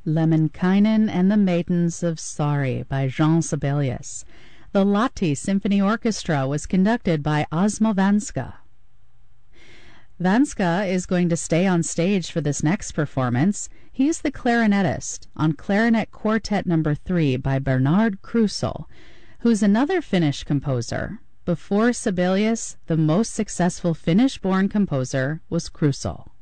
Lemminkainen and the Maidens of Sari by Jean Sibelius. The Lahti Symphony Orchestra was conducted by Osmo Vanska. Vanska is going to stay on stage for this next performance. He is the clarinetist on Clarinet Quartet No. 3 by Bernard Krusel, who's another Finnish composer. Before Sibelius, the most successful Finnish-born composer was Krusel.